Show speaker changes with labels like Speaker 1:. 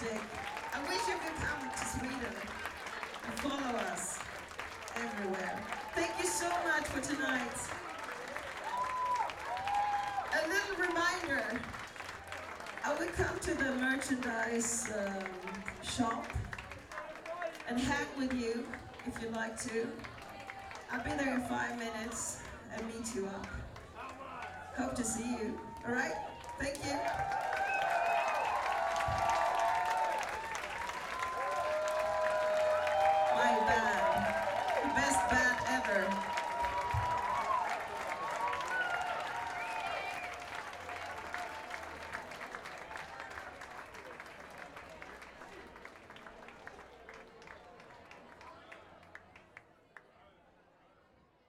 Speaker 1: music. I wish you could come to Sweden and follow us everywhere. Thank you so much for tonight. A little reminder, I will come to the merchandise shop and hang with you if you'd like to. I'll be there in 5 minutes and meet you up. Hope to see you. All right? Thank you.